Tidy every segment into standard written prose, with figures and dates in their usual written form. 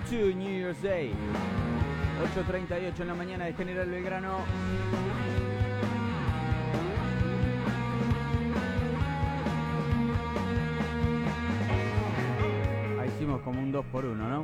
to New Year's Day. 8:38 en la mañana de General Belgrano. Ahí hicimos como un 2x1, ¿no?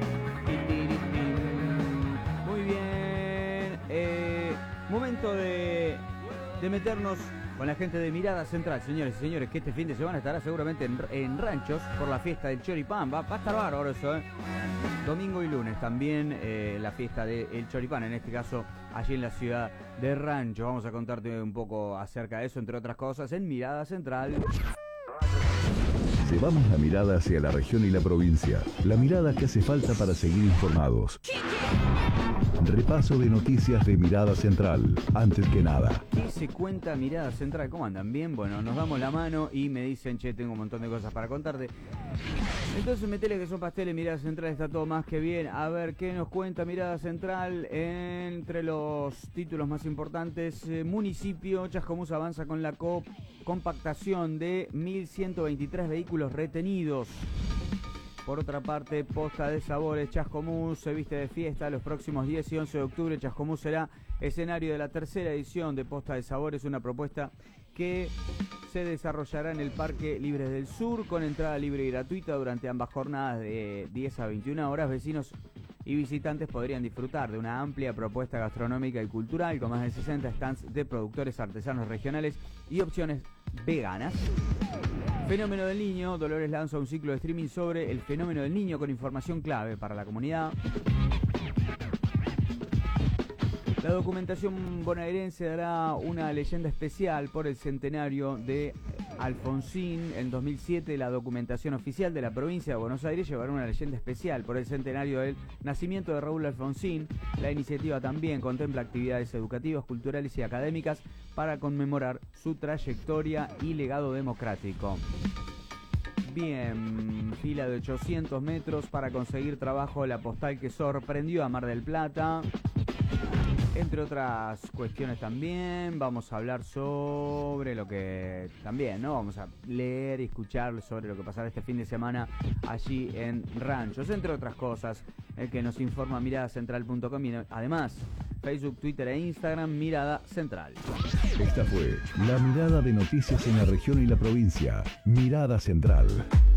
Muy bien. Momento de meternos con la gente de Mirada Central, señores y señores, que este fin de semana estará seguramente en Ranchos por la fiesta del Choripán. Va a estar bárbaro eso, ¿eh? Domingo y lunes también la fiesta del Choripán, en este caso allí en la ciudad de Ranchos. Vamos a contarte un poco acerca de eso, entre otras cosas, en Mirada Central. Llevamos la mirada hacia la región y la provincia. La mirada que hace falta para seguir informados. Repaso de noticias de Mirada Central. Antes que nada, ¿Qué se cuenta Mirada Central? ¿Cómo andan? Bien, bueno, nos damos la mano y me dicen, che, tengo un montón de cosas para contarte. Entonces metele que son pasteles, Mirada Central está todo más que bien. A ver, ¿qué nos cuenta Mirada Central? Entre los títulos más importantes, municipio, Chascomús avanza con la compactación de 1.123 vehículos retenidos. Por otra parte, Posta de Sabores, Chascomús se viste de fiesta. Los próximos 10 y 11 de octubre, Chascomús será escenario de la tercera edición de Posta de Sabores, una propuesta que se desarrollará en el Parque Libres del Sur, con entrada libre y gratuita durante ambas jornadas de 10 a 21 horas. Vecinos y visitantes podrían disfrutar de una amplia propuesta gastronómica y cultural, con más de 60 stands de productores artesanos regionales y opciones veganas. Fenómeno del Niño, Dolores lanza un ciclo de streaming sobre el fenómeno del niño con información clave para la comunidad. La documentación bonaerense dará una leyenda especial por el centenario de Alfonsín. En 2007, la documentación oficial de la provincia de Buenos Aires llevará una leyenda especial por el centenario del nacimiento de Raúl Alfonsín. La iniciativa también contempla actividades educativas, culturales y académicas para conmemorar su trayectoria y legado democrático. Bien, fila de 800 metros para conseguir trabajo, la postal que sorprendió a Mar del Plata. Entre otras cuestiones también vamos a hablar sobre lo que también, ¿no? Vamos a leer y escuchar sobre lo que pasará este fin de semana allí en Ranchos, entre otras cosas, el que nos informa miradacentral.com y además Facebook, Twitter e Instagram, Mirada Central. esta fue la mirada de noticias en la región y la provincia. Mirada Central.